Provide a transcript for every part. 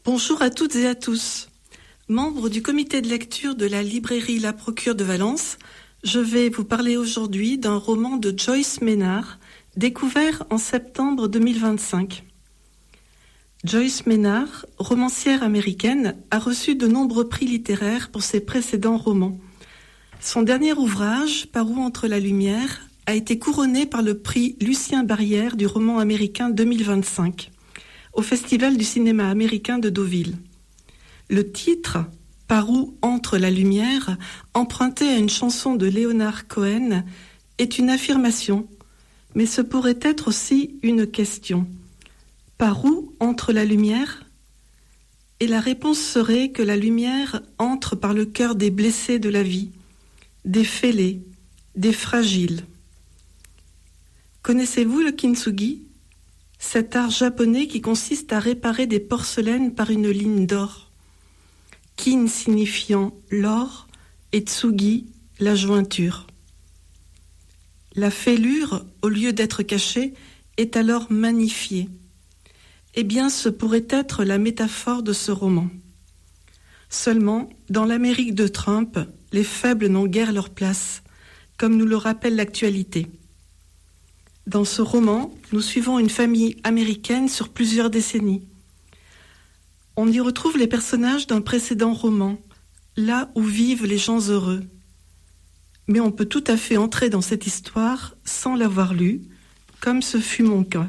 Bonjour à toutes et à tous. Membre du comité de lecture de la librairie La Procure de Valence, je vais vous parler aujourd'hui d'un roman de Joyce Maynard, découvert en septembre 2025. Joyce Maynard, romancière américaine, a reçu de nombreux prix littéraires pour ses précédents romans. Son dernier ouvrage, Par où entre la lumière, a été couronné par le prix Lucien Barrière du roman américain 2025, au Festival du cinéma américain de Deauville. Le titre, Par où entre la lumière, emprunté à une chanson de Leonard Cohen, est une affirmation, mais ce pourrait être aussi une question. Par où entre la lumière ? Et la réponse serait que la lumière entre par le cœur des blessés de la vie, des fêlés, des fragiles. Connaissez-vous le kintsugi ? Cet art japonais qui consiste à réparer des porcelaines par une ligne d'or. Kin signifiant l'or et tsugi, la jointure. La fêlure, au lieu d'être cachée, est alors magnifiée. Eh bien, ce pourrait être la métaphore de ce roman. Seulement, dans l'Amérique de Trump, les faibles n'ont guère leur place, comme nous le rappelle l'actualité. Dans ce roman, nous suivons une famille américaine sur plusieurs décennies. On y retrouve les personnages d'un précédent roman, Là où vivent les gens heureux. Mais on peut tout à fait entrer dans cette histoire sans l'avoir lue, comme ce fut mon cas.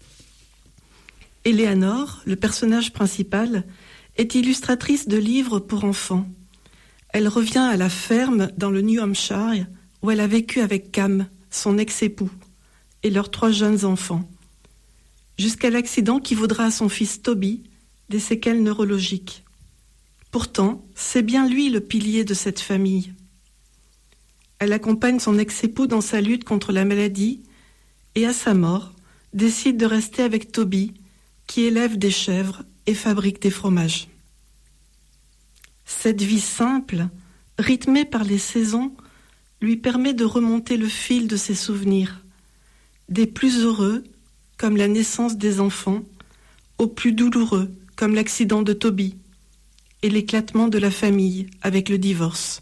Eleanor, le personnage principal, est illustratrice de livres pour enfants. Elle revient à la ferme dans le New Hampshire où elle a vécu avec Cam, son ex-époux, et leurs 3 jeunes enfants, jusqu'à l'accident qui vaudra à son fils Toby des séquelles neurologiques. Pourtant, c'est bien lui le pilier de cette famille. Elle accompagne son ex-époux dans sa lutte contre la maladie et, à sa mort, décide de rester avec Toby, qui élève des chèvres et fabrique des fromages. Cette vie simple, rythmée par les saisons, lui permet de remonter le fil de ses souvenirs, des plus heureux, comme la naissance des enfants, aux plus douloureux, comme l'accident de Toby, et l'éclatement de la famille avec le divorce.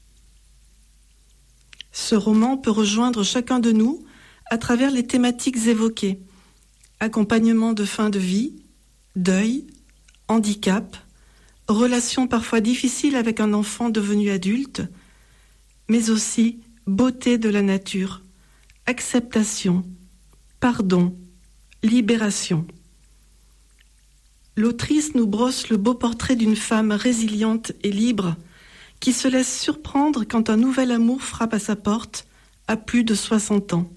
Ce roman peut rejoindre chacun de nous à travers les thématiques évoquées: accompagnement de fin de vie, deuil, handicap, relations parfois difficiles avec un enfant devenu adulte, mais aussi beauté de la nature, acceptation, pardon, libération. L'autrice nous brosse le beau portrait d'une femme résiliente et libre qui se laisse surprendre quand un nouvel amour frappe à sa porte à plus de 60 ans.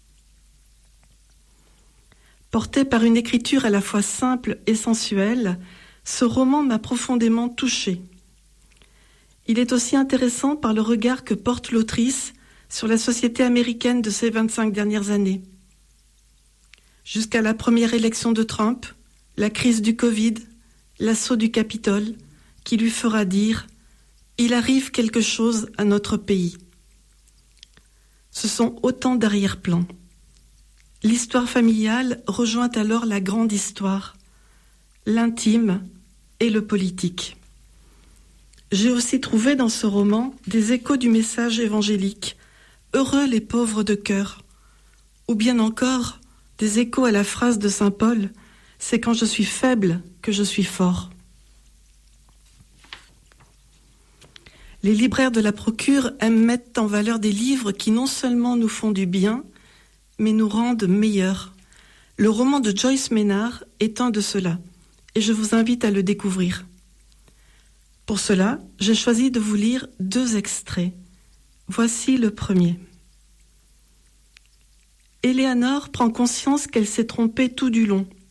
Porté par une écriture à la fois simple et sensuelle, ce roman m'a profondément touchée. Il est aussi intéressant par le regard que porte l'autrice sur la société américaine de ces 25 dernières années. Jusqu'à la première élection de Trump, la crise du Covid, l'assaut du Capitole, qui lui fera dire « Il arrive quelque chose à notre pays ». Ce sont autant d'arrière-plans. L'histoire familiale rejoint alors la grande histoire, l'intime et le politique. J'ai aussi trouvé dans ce roman des échos du message évangélique, heureux les pauvres de cœur, ou bien encore des échos à la phrase de saint Paul, c'est quand je suis faible que je suis fort. Les libraires de la Procure aiment mettre en valeur des livres qui non seulement nous font du bien, mais nous rendent meilleurs. Le roman de Joyce Maynard est un de ceux-là, et je vous invite à le découvrir. Pour cela, j'ai choisi de vous lire 2 extraits. Voici le premier. Eleanor prend conscience qu'elle s'est trompée tout du long.